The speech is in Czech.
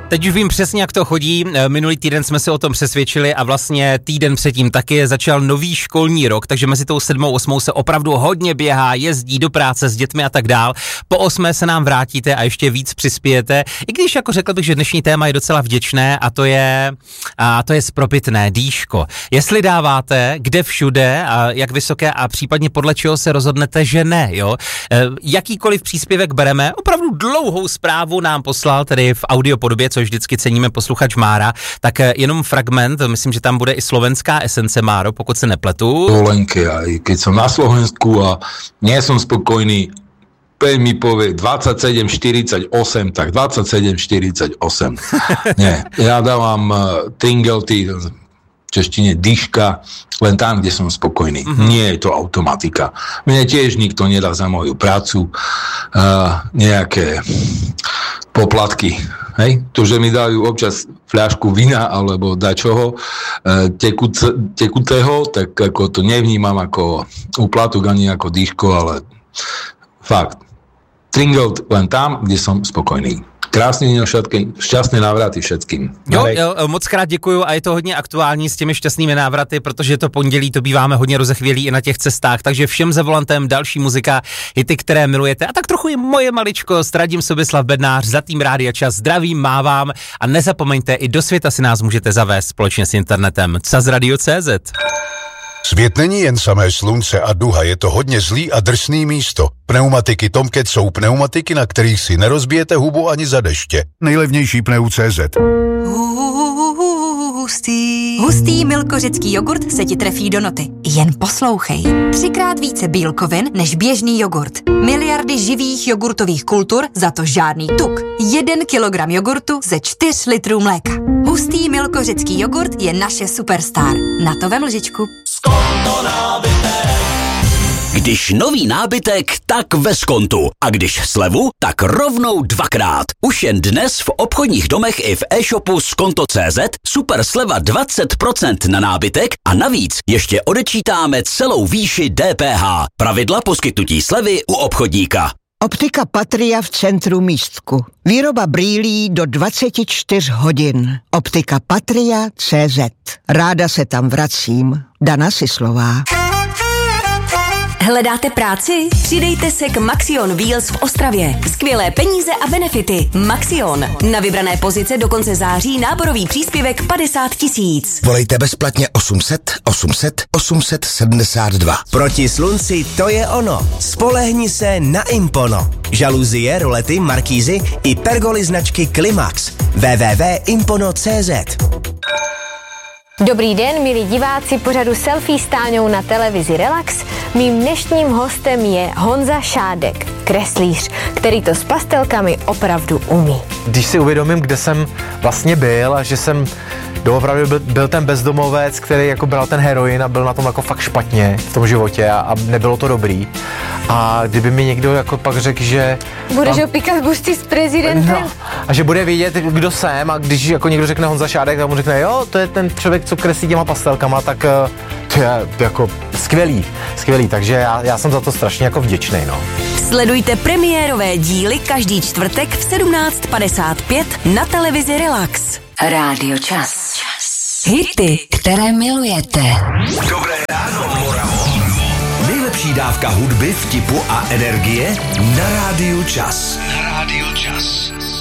Teď už vím přesně, jak to chodí. Minulý týden jsme se o tom přesvědčili a vlastně týden předtím taky začal nový školní rok, takže mezi tou 7. a 8. se opravdu hodně běhá, jezdí do práce s dětmi a tak dál. Po 8. se nám vrátíte a ještě víc přispějete. I když jako řekl bych, že dnešní téma je docela vděčné a to je spropitné dýško. Jestli dáváte, kde všude a jak vysoké a případně podle čeho se rozhodnete, že ne, jo? Jakýkoliv příspěvek bereme, opravdu dlouhou zprávu nám poslal, tedy v audiopodobě, což vždycky ceníme posluchač Mára, tak jenom fragment, myslím, že tam bude i slovenská esence, Máro, pokud se nepletu. Dovolenky, aj keď som na Slovensku a nie som spokojný, mi povie 27,48, tak 27,48. Nie, ja dávam tringelty, v češtine dýška, len tam, kde som spokojný. Nie je to automatika. Mne tiež nikto nedá za moju prácu nejaké poplatky. Hej? To, že mi dajú občas fľašku vína alebo dačoho tekutého, tak ako to nevnímam ako úplatok ani ako dýško, ale fakt. Tringelt len tam, kde som spokojný. Krásný den všetkým, šťastné návraty všetkým. Jo, moc krát děkuju a je to hodně aktuální s těmi šťastnými návraty, protože to pondělí to býváme hodně rozechvělí i na těch cestách, takže všem za volantem další muzika, hity, které milujete a tak trochu i moje maličko, Radim Sobislav Bednář, za tým Rádia Čas, zdravím, mávám a nezapomeňte, i do světa si nás můžete zavést společně s internetem. CazRadio.cz. Svět není jen samé slunce a duha, je to hodně zlý a drsný místo. Pneumatiky Tomcat jsou pneumatiky, na kterých si nerozbijete hubu ani za deště. Nejlevnější pneu.cz. Hustý milkořecký jogurt se ti trefí do noty. Jen poslouchej. 3x více bílkovin než běžný jogurt. Miliardy živých jogurtových kultur, za to žádný tuk. 1 kilogram jogurtu ze 4 litrů mléka. Hustý milkořecký jogurt je naše superstar. Na to vem lžičku. Skonto nábytek. Když nový nábytek, tak ve Skontu. A když slevu, tak rovnou 2x. Už jen dnes v obchodních domech i v e-shopu Skonto.cz super sleva 20% na nábytek a navíc ještě odečítáme celou výši DPH. Pravidla poskytnutí slevy u obchodníka. Optika Patria v centru Místku. Výroba brýlí do 24 hodin. Optika Patria.cz. Ráda se tam vracím. Dana Sislová. Hledáte práci? Přidejte se k Maxion Wheels v Ostravě. Skvělé peníze a benefity. Maxion. Na vybrané pozice do konce září náborový příspěvek 50 000. Volejte bezplatně 800 800 872. Proti slunci to je ono. Spolehni se na Impono. Žaluzie, rolety, markízy i pergoly značky Klimax. www.impono.cz. Dobrý den, milí diváci pořadu Selfie s Táňou na televizi Relax. Mým dnešním hostem je Honza Šádek, kreslíř, který to s pastelkami opravdu umí. Když si uvědomím, kde jsem vlastně byl a že jsem doopravdy byl ten bezdomovec, který jako bral ten heroin a byl na tom jako fakt špatně v tom životě a nebylo to dobrý. A kdyby mi někdo jako pak řekl, že... Budeš opíkat busty s prezidentem? No, a že bude vědět, kdo jsem, a když jako někdo řekne Honza Šádek, tak mu řekne, jo, to je ten člověk, co kreslí těma pastelkama, tak to je jako skvělý, takže já jsem za to strašně jako vděčný, no. Sledujte premiérové díly každý čtvrtek v 17:55 na televizi Relax. Rádio Čas. Hity, které milujete. Dobré ráno, Moravo. Nejlepší dávka hudby, vtipu a energie na Rádiu Čas. Na Rádiu Čas.